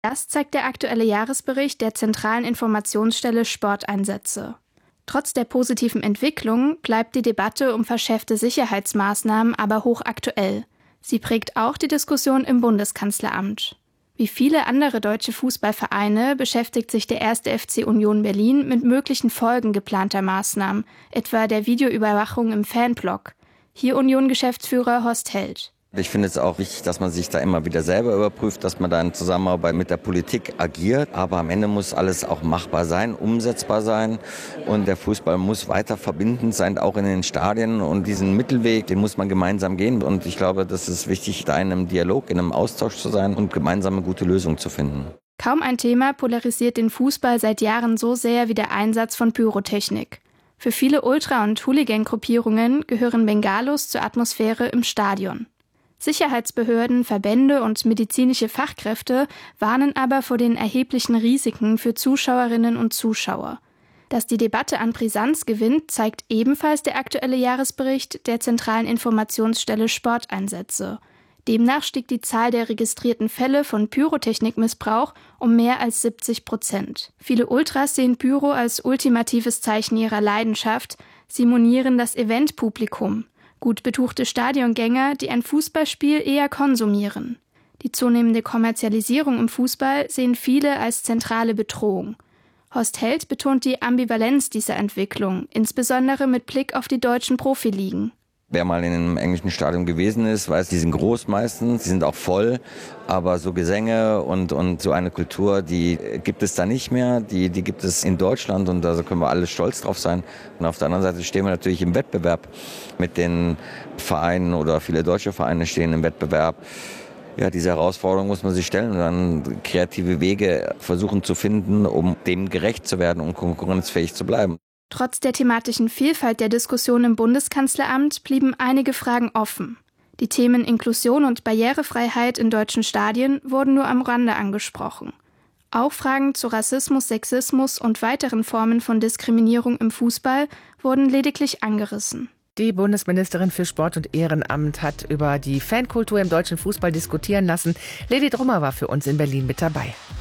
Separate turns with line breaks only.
Das zeigt der aktuelle Jahresbericht der zentralen Informationsstelle Sporteinsätze. Trotz der positiven Entwicklung bleibt die Debatte um verschärfte Sicherheitsmaßnahmen aber hochaktuell. Sie prägt auch die Diskussion im Bundeskanzleramt. Wie viele andere deutsche Fußballvereine beschäftigt sich der 1. FC Union Berlin mit möglichen Folgen geplanter Maßnahmen, etwa der Videoüberwachung im Fanblock. Hier Union-Geschäftsführer Horst Held.
Ich finde es auch wichtig, dass man sich da immer wieder selber überprüft, dass man da in Zusammenarbeit mit der Politik agiert. Aber am Ende muss alles auch machbar sein, umsetzbar sein. Und der Fußball muss weiter verbindend sein, auch in den Stadien. Und diesen Mittelweg, den muss man gemeinsam gehen. Und ich glaube, das ist wichtig, da in einem Dialog, in einem Austausch zu sein und gemeinsam eine gute Lösung zu finden.
Kaum ein Thema polarisiert den Fußball seit Jahren so sehr wie der Einsatz von Pyrotechnik. Für viele Ultra- und Hooligan-Gruppierungen gehören Bengalos zur Atmosphäre im Stadion. Sicherheitsbehörden, Verbände und medizinische Fachkräfte warnen aber vor den erheblichen Risiken für Zuschauerinnen und Zuschauer. Dass die Debatte an Brisanz gewinnt, zeigt ebenfalls der aktuelle Jahresbericht der zentralen Informationsstelle Sporteinsätze. Demnach stieg die Zahl der registrierten Fälle von Pyrotechnikmissbrauch um mehr als 70%. Viele Ultras sehen Pyro als ultimatives Zeichen ihrer Leidenschaft. Sie monieren das Eventpublikum. Gut betuchte Stadiongänger, die ein Fußballspiel eher konsumieren. Die zunehmende Kommerzialisierung im Fußball sehen viele als zentrale Bedrohung. Horst Held betont die Ambivalenz dieser Entwicklung, insbesondere mit Blick auf die deutschen Profiligen.
Wer mal in einem englischen Stadion gewesen ist, weiß, die sind groß meistens, die sind auch voll, aber so Gesänge und so eine Kultur, die gibt es da nicht mehr, die gibt es in Deutschland und da können wir alle stolz drauf sein. Und auf der anderen Seite stehen wir natürlich im Wettbewerb mit den Vereinen oder viele deutsche Vereine stehen im Wettbewerb. Ja, diese Herausforderung muss man sich stellen und dann kreative Wege versuchen zu finden, um dem gerecht zu werden und konkurrenzfähig zu bleiben.
Trotz der thematischen Vielfalt der Diskussion im Bundeskanzleramt blieben einige Fragen offen. Die Themen Inklusion und Barrierefreiheit in deutschen Stadien wurden nur am Rande angesprochen. Auch Fragen zu Rassismus, Sexismus und weiteren Formen von Diskriminierung im Fußball wurden lediglich angerissen.
Die Bundesministerin für Sport und Ehrenamt hat über die Fankultur im deutschen Fußball diskutieren lassen. Lady Drummer war für uns in Berlin mit dabei.